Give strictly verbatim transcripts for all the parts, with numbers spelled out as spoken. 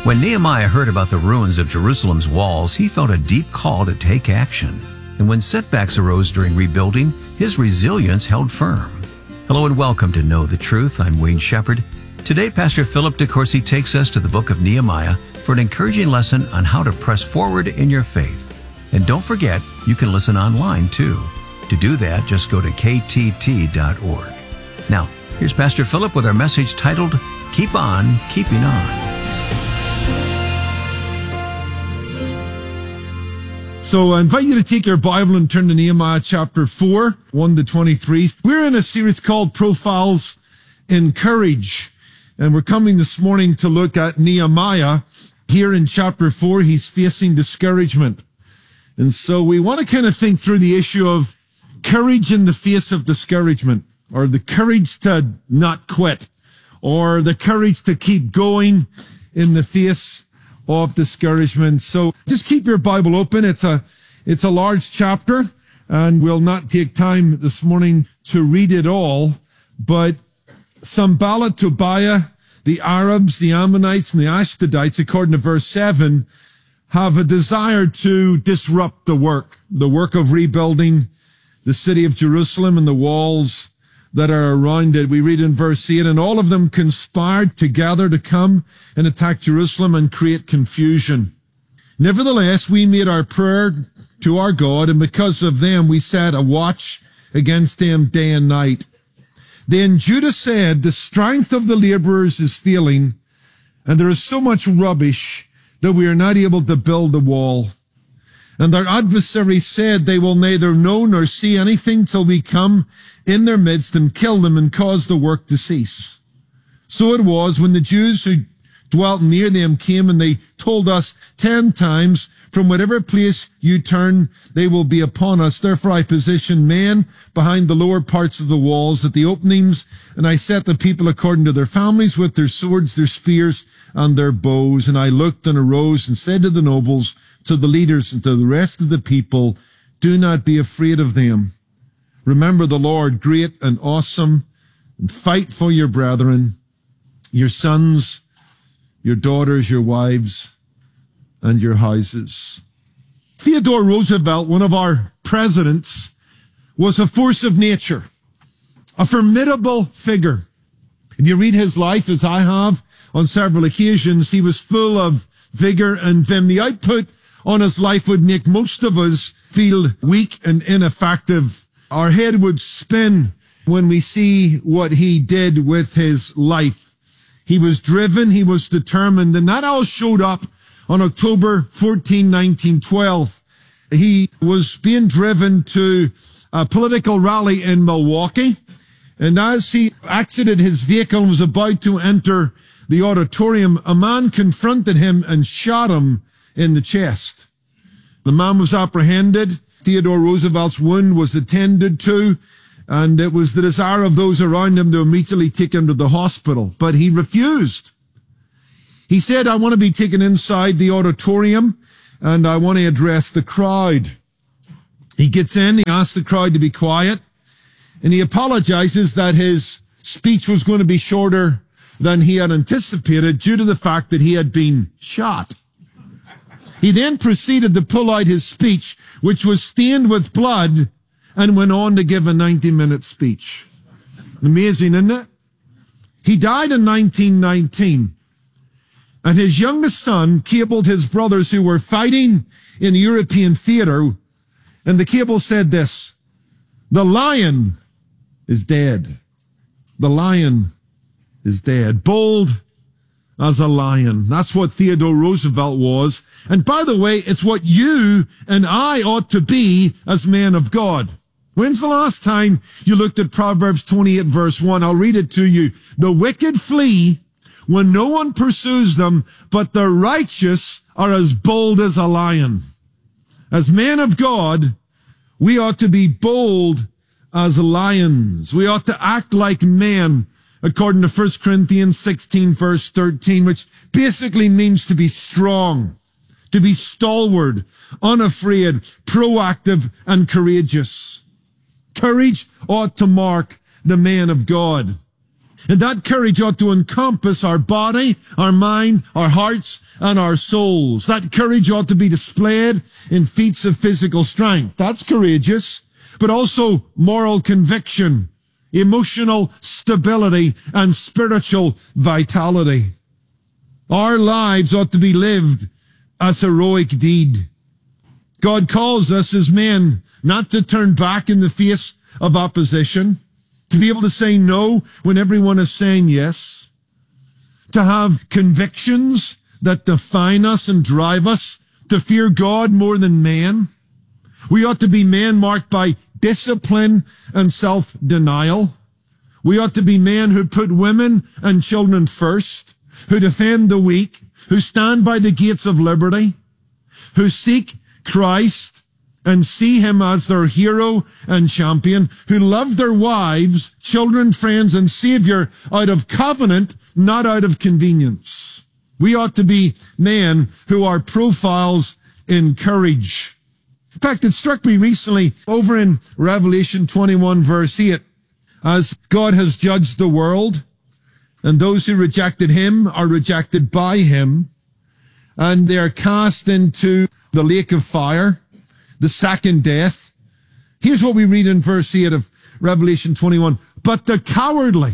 When Nehemiah heard about the ruins of Jerusalem's walls, he felt a deep call to take action. And when setbacks arose during rebuilding, his resilience held firm. Hello and welcome to Know the Truth. I'm Wayne Shepherd. Today, Pastor Philip DeCourcy takes us to the book of Nehemiah for an encouraging lesson on how to press forward in your faith. And don't forget, you can listen online too. To do that, just go to k t t dot org. Now, here's Pastor Philip with our message titled, Keep On Keeping On. So I invite you to take your Bible and turn to Nehemiah chapter four, one to twenty-three. We're in a series called Profiles in Courage. And we're coming this morning to look at Nehemiah. Here in chapter four, he's facing discouragement. And so we want to kind of think through the issue of courage in the face of discouragement, or the courage to not quit, or the courage to keep going in the face of discouragement. So just keep your Bible open. It's a, it's a large chapter, and we'll not take time this morning to read it all, but Sanballat, Tobiah, the Arabs, the Ammonites, and the Ashdodites, according to verse seven, have a desire to disrupt the work, the work of rebuilding the city of Jerusalem and the walls that are around it. We read in verse eight, and all of them conspired together to come and attack Jerusalem and create confusion. Nevertheless, we made our prayer to our God, and because of them, we set a watch against them day and night. Then Judah said, the strength of the laborers is failing, and there is so much rubbish that we are not able to build the wall. And their adversaries said, they will neither know nor see anything till we come in their midst and kill them and cause the work to cease. So it was when the Jews who dwelt near them came, and they told us ten times, from whatever place you turn, they will be upon us. Therefore I positioned men behind the lower parts of the walls at the openings, and I set the people according to their families with their swords, their spears, and their bows. And I looked and arose and said to the nobles, to the leaders, and to the rest of the people, do not be afraid of them. Remember the Lord, great and awesome, and fight for your brethren, your sons, your daughters, your wives, and your houses. Theodore Roosevelt, one of our presidents, was a force of nature, a formidable figure. If you read his life, as I have on several occasions, he was full of vigor and vim. The output on his life would make most of us feel weak and ineffective. Our head would spin when we see what he did with his life. He was driven, he was determined, and that all showed up on October fourteenth, nineteen twelve. He was being driven to a political rally in Milwaukee, and as he exited his vehicle and was about to enter the auditorium, a man confronted him and shot him in the chest. The man was apprehended. Theodore Roosevelt's wound was attended to, and it was the desire of those around him to immediately take him to the hospital. But he refused. He said, I want to be taken inside the auditorium, and I want to address the crowd. He gets in, he asks the crowd to be quiet, and he apologizes that his speech was going to be shorter than he had anticipated due to the fact that he had been shot. He then proceeded to pull out his speech, which was stained with blood, and went on to give a ninety-minute speech. Amazing, isn't it? He died in nineteen nineteen, and his youngest son cabled his brothers who were fighting in the European theater, and the cable said this, the lion is dead. The lion is dead. Bold as a lion. That's what Theodore Roosevelt was. And by the way, it's what you and I ought to be as men of God. When's the last time you looked at Proverbs twenty-eight verse one? I'll read it to you. The wicked flee when no one pursues them, but the righteous are as bold as a lion. As men of God, we ought to be bold as lions. We ought to act like men, according to First Corinthians sixteen, verse thirteen, which basically means to be strong, to be stalwart, unafraid, proactive, and courageous. Courage ought to mark the man of God. And that courage ought to encompass our body, our mind, our hearts, and our souls. That courage ought to be displayed in feats of physical strength. That's courageous, but also moral conviction, emotional stability, and spiritual vitality. Our lives ought to be lived as heroic deed. God calls us as men not to turn back in the face of opposition, to be able to say no when everyone is saying yes, to have convictions that define us and drive us, to fear God more than man. We ought to be men marked by discipline and self-denial. We ought to be men who put women and children first, who defend the weak, who stand by the gates of liberty, who seek Christ and see him as their hero and champion, who love their wives, children, friends, and Savior out of covenant, not out of convenience. We ought to be men who are profiles in courage. In fact, it struck me recently over in Revelation twenty-one, verse eight, as God has judged the world, and those who rejected him are rejected by him, and they are cast into the lake of fire, the second death. Here's what we read in verse eight of Revelation twenty-one. But the cowardly,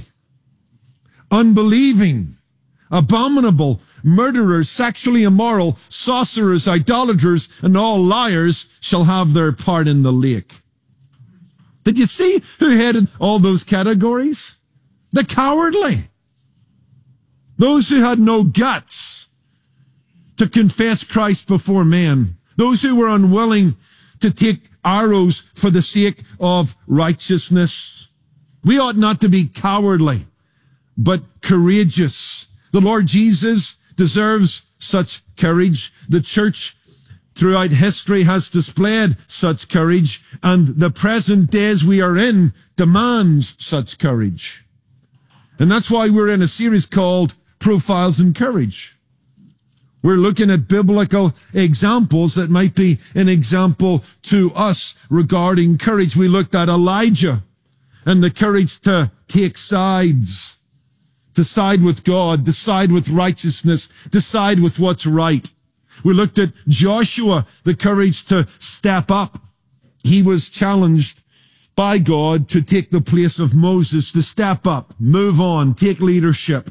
unbelieving, abominable, murderers, sexually immoral, sorcerers, idolaters, and all liars shall have their part in the lake. Did you see who headed all those categories? The cowardly. Those who had no guts to confess Christ before men. Those who were unwilling to take arrows for the sake of righteousness. We ought not to be cowardly, but courageous. The Lord Jesus deserves such courage. The church throughout history has displayed such courage, and the present days we are in demands such courage. And that's why we're in a series called Profiles in Courage. We're looking at biblical examples that might be an example to us regarding courage. We looked at Elijah and the courage to take sides, to side with God, to side with righteousness, to side with what's right. We looked at Joshua, the courage to step up. He was challenged by God to take the place of Moses, to step up, move on, take leadership,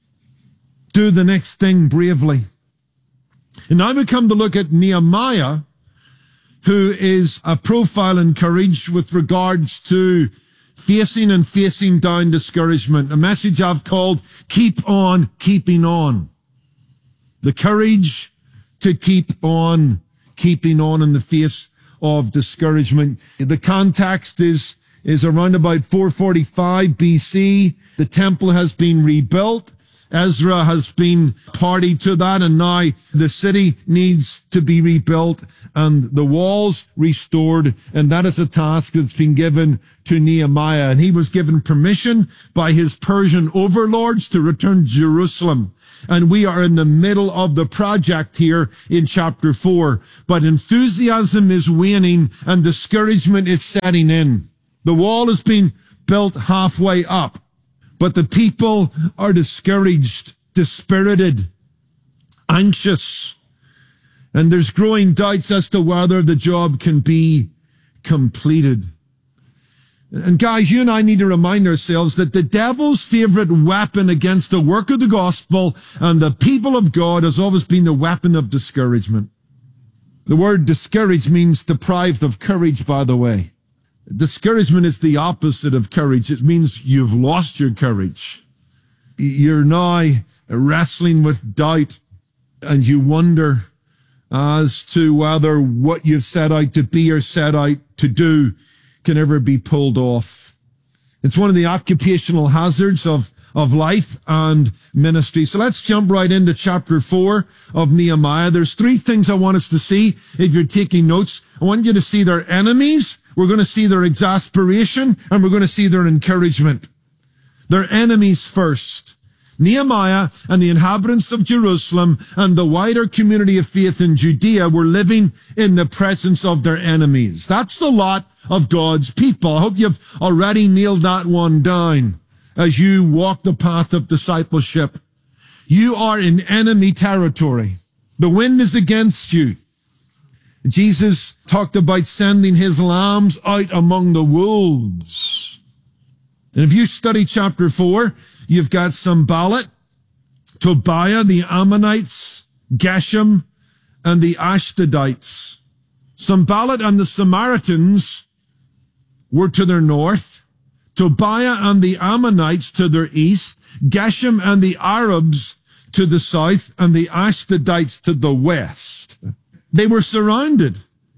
do the next thing bravely. And now we come to look at Nehemiah, who is a profile in courage with regards to facing and facing down discouragement. A message I've called, Keep On Keeping On. The courage to keep on keeping on in the face of discouragement. The context is, is around about four forty-five B C. The temple has been rebuilt. Ezra has been party to that, and now the city needs to be rebuilt and the walls restored, and that is a task that's been given to Nehemiah. And he was given permission by his Persian overlords to return to Jerusalem. And we are in the middle of the project here in chapter four. But enthusiasm is waning and discouragement is setting in. The wall has been built halfway up, but the people are discouraged, dispirited, anxious, and there's growing doubts as to whether the job can be completed. And guys, you and I need to remind ourselves that the devil's favorite weapon against the work of the gospel and the people of God has always been the weapon of discouragement. The word discouraged means deprived of courage, by the way. Discouragement is the opposite of courage. It means you've lost your courage. You're now wrestling with doubt, and you wonder as to whether what you've set out to be or set out to do can ever be pulled off. It's one of the occupational hazards of, of life and ministry. So let's jump right into chapter four of Nehemiah. There's three things I want us to see if you're taking notes. I want you to see their enemies. We're going to see their exasperation, and we're going to see their encouragement. Their enemies first. Nehemiah and the inhabitants of Jerusalem and the wider community of faith in Judea were living in the presence of their enemies. That's the lot of God's people. I hope you've already nailed that one down. as you walk the path of discipleship. You are in enemy territory. The wind is against you. Jesus talked about sending his lambs out among the wolves. And if you study chapter four, you've got Sanballat, Tobiah, the Ammonites, Geshem, and the Ashdodites. Sanballat and the Samaritans were to their north, Tobiah and the Ammonites to their east, Geshem and the Arabs to the south, and the Ashdodites to the west. They were surrounded.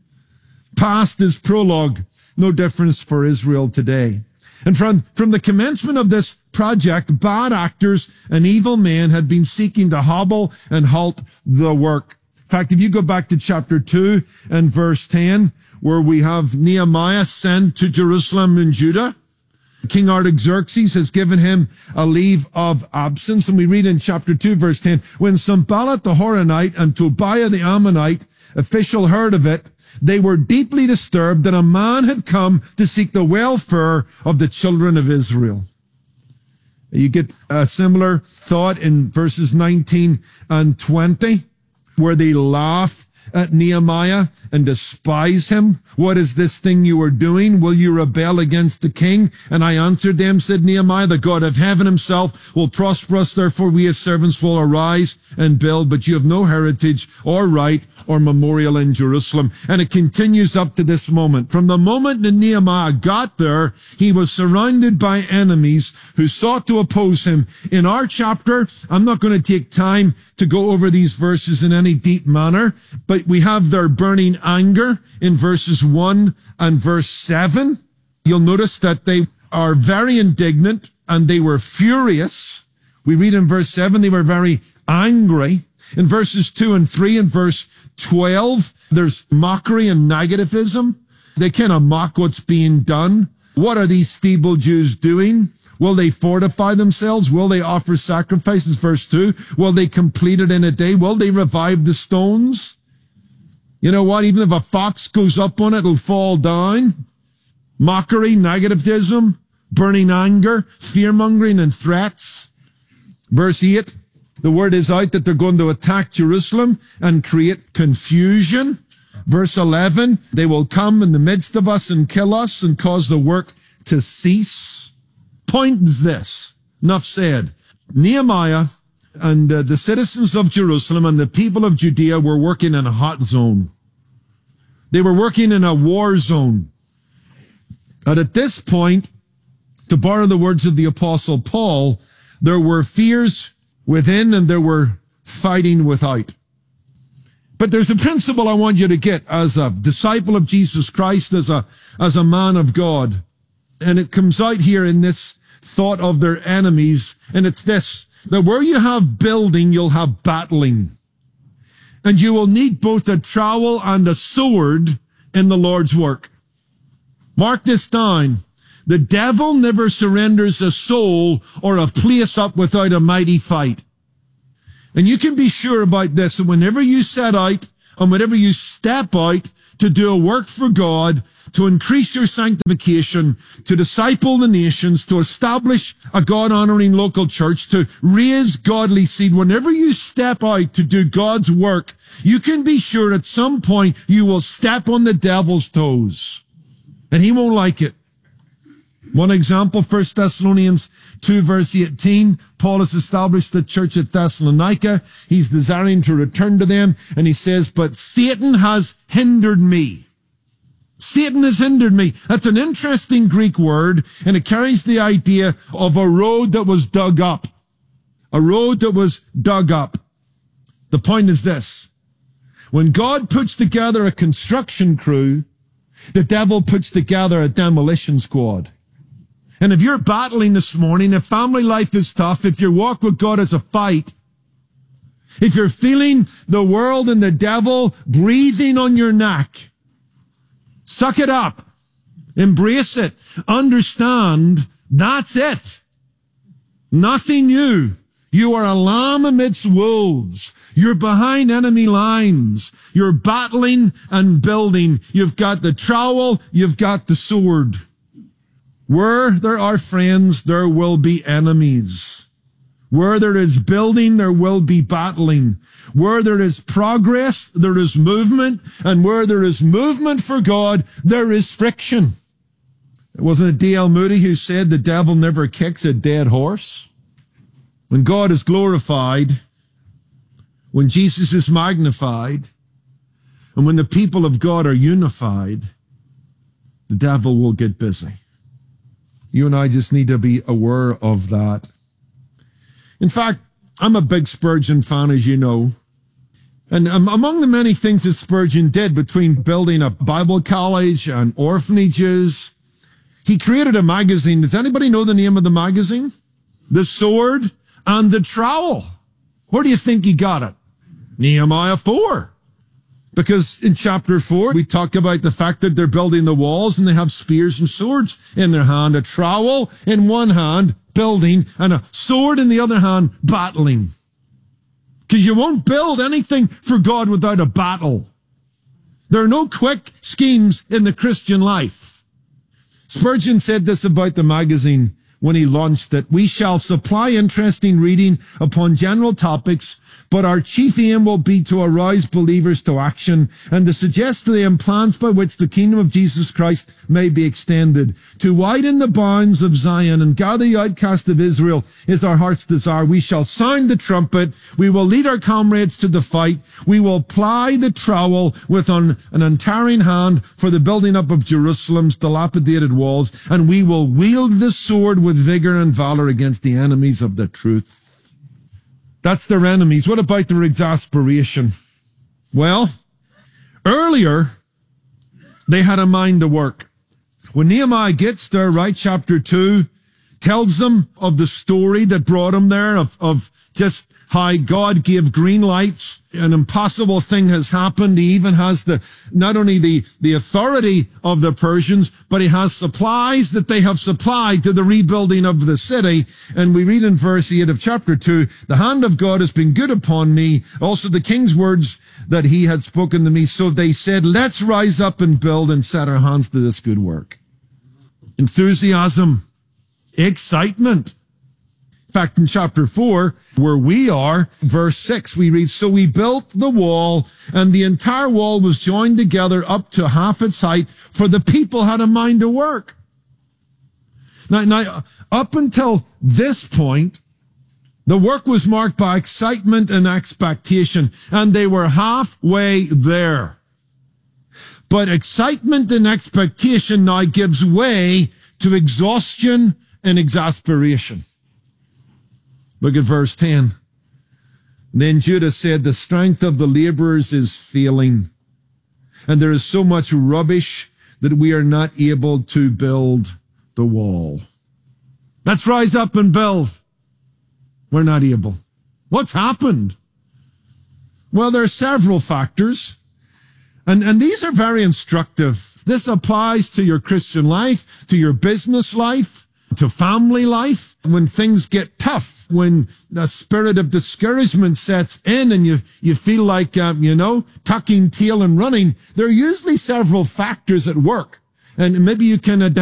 Past is prologue, no difference for Israel today. And from, from the commencement of this project, bad actors and evil men had been seeking to hobble and halt the work. In fact, if you go back to chapter two and verse ten, where we have Nehemiah sent to Jerusalem and Judah, King Artaxerxes has given him a leave of absence. And we read in chapter two, verse ten, when Sanballat the Horonite and Tobiah the Ammonite official heard of it, they were deeply disturbed that a man had come to seek the welfare of the children of Israel. You get a similar thought in verses nineteen and twenty, where they laugh at Nehemiah and despise him. What is this thing you are doing? Will you rebel against the king? And I answered them, said Nehemiah, the God of heaven himself will prosper us. Therefore we as servants will arise and build, but you have no heritage or right or memorial in Jerusalem. And it continues up to this moment. From the moment that Nehemiah got there, he was surrounded by enemies who sought to oppose him. In our chapter, I'm not going to take time to go over these verses in any deep manner, but we have their burning anger in verses one and verse seven. You'll notice that they are very indignant and they were furious. We read in verse seven, they were very angry. In verses two and three and verse twelve, there's mockery and negativism. They kind of mock what's being done. What are these feeble Jews doing? Will they fortify themselves? Will they offer sacrifices? Verse two. Will they complete it in a day? Will they revive the stones? You know what? Even if a fox goes up on it, it'll fall down. Mockery, negativism, burning anger, fear-mongering, and threats. Verse eight. The word is out that they're going to attack Jerusalem and create confusion. Verse eleven, they will come in the midst of us and kill us and cause the work to cease. Point is this, enough said. Nehemiah and uh, the citizens of Jerusalem and the people of Judea were working in a hot zone. They were working in a war zone. And at this point, to borrow the words of the Apostle Paul, there were fears within and there were fighting without. But there's a principle I want you to get as a disciple of Jesus Christ, as a, as a man of God. And it comes out here in this thought of their enemies. And it's this, that where you have building, you'll have battling. And you will need both a trowel and a sword in the Lord's work. Mark this down. The devil never surrenders a soul or a place up without a mighty fight. And you can be sure about this, that whenever you set out and whenever you step out to do a work for God, to increase your sanctification, to disciple the nations, to establish a God-honoring local church, to raise godly seed, whenever you step out to do God's work, you can be sure at some point you will step on the devil's toes. And he won't like it. One example, First Thessalonians two, verse eighteen, Paul has established the church at Thessalonica. He's desiring to return to them, and he says, but Satan has hindered me. Satan has hindered me. That's an interesting Greek word, and it carries the idea of a road that was dug up. A road that was dug up. The point is this. When God puts together a construction crew, the devil puts together a demolition squad. And if you're battling this morning, if family life is tough, if your walk with God is a fight, if you're feeling the world and the devil breathing on your neck, suck it up. Embrace it. Understand that's it. Nothing new. You are a lamb amidst wolves. You're behind enemy lines. You're battling and building. You've got the trowel. You've got the sword. Where there are friends, there will be enemies. Where there is building, there will be battling. Where there is progress, there is movement. And where there is movement for God, there is friction. Wasn't it D L Moody who said the devil never kicks a dead horse? When God is glorified, when Jesus is magnified, and when the people of God are unified, the devil will get busy. You and I just need to be aware of that. In fact, I'm a big Spurgeon fan, as you know. And um, among the many things that Spurgeon did between building a Bible college and orphanages, he created a magazine. Does anybody know the name of the magazine? The Sword and the Trowel. Where do you think he got it? Nehemiah four. Because in chapter four, we talk about the fact that they're building the walls and they have spears and swords in their hand, a trowel in one hand, building, and a sword in the other hand, battling. Because you won't build anything for God without a battle. There are no quick schemes in the Christian life. Spurgeon said this about the magazine when he launched it. We shall supply interesting reading upon general topics, but our chief aim will be to arouse believers to action and to suggest to them plans by which the kingdom of Jesus Christ may be extended. To widen the bounds of Zion and gather the outcast of Israel is our heart's desire. We shall sound the trumpet. We will lead our comrades to the fight. We will ply the trowel with an, an untiring hand for the building up of Jerusalem's dilapidated walls, and we will wield the sword with vigor and valor against the enemies of the truth. That's their enemies. What about their exasperation? Well, earlier, they had a mind to work. When Nehemiah gets there, right, chapter two, tells them of the story that brought him there, of, of just how God gave green lights. An impossible thing has happened. He even has the, not only the, the authority of the Persians, but he has supplies that they have supplied to the rebuilding of the city. And we read in verse eight of chapter two, the hand of God has been good upon me. Also the king's words that he had spoken to me. So they said, let's rise up and build and set our hands to this good work. Enthusiasm, excitement. In fact, in chapter four, where we are, verse six, we read, so we built the wall, and the entire wall was joined together up to half its height, for the people had a mind to work. Now, now up until this point, the work was marked by excitement and expectation, and they were halfway there. But excitement and expectation now gives way to exhaustion and exasperation. Look at verse ten. Then Judah said, the strength of the laborers is failing, and there is so much rubbish that we are not able to build the wall. Let's rise up and build. We're not able. What's happened? Well, there are several factors, and, and these are very instructive. This applies to your Christian life, to your business life, to family life. When things get tough, when the spirit of discouragement sets in and you, you feel like, um, you know, tucking tail and running, there are usually several factors at work. And maybe you can identify